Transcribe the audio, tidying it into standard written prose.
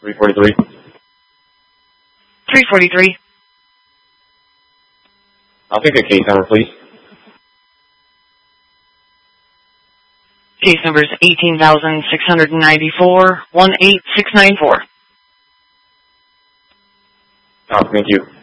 343. 343. I'll take a case number, please. Case number is 18,694, 18694. Thank you.